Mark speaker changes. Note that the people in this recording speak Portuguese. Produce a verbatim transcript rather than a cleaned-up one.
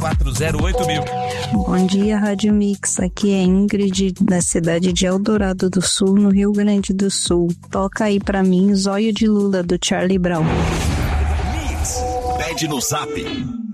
Speaker 1: quatro zero oito mil.
Speaker 2: Bom dia, Rádio Mix. Aqui é Ingrid, da cidade de Eldorado do Sul, no Rio Grande do Sul. Toca aí pra mim Zóio de Lula, do Charlie Brown.
Speaker 1: Mix, pede no zap